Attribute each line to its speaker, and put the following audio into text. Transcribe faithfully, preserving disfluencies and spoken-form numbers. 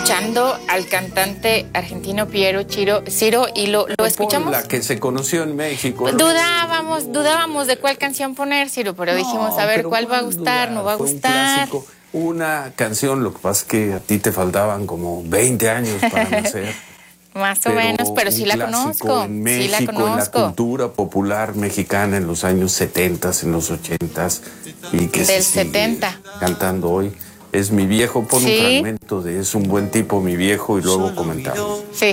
Speaker 1: escuchando al cantante argentino Piero Chiro, Ciro y lo, lo escuchamos.
Speaker 2: La que se conoció en México. ¿No?
Speaker 1: Dudábamos, dudábamos de cuál canción poner, Ciro, pero no, dijimos, a ver, ¿cuál va a gustar? Dudar, ¿no va a gustar?
Speaker 2: Un una canción, lo que pasa es que a ti te faltaban como veinte años para nacer.
Speaker 1: Más o menos, pero sí la conozco.
Speaker 2: En México,
Speaker 1: sí la conozco.
Speaker 2: En la cultura popular mexicana en los años setentas, en los ochentas. Y que
Speaker 1: Del
Speaker 2: se sigue
Speaker 1: setenta.
Speaker 2: Cantando hoy. Es mi viejo, pon
Speaker 1: ¿Sí?
Speaker 2: un fragmento de Es un buen tipo, mi viejo, y luego comentamos.
Speaker 1: Sí.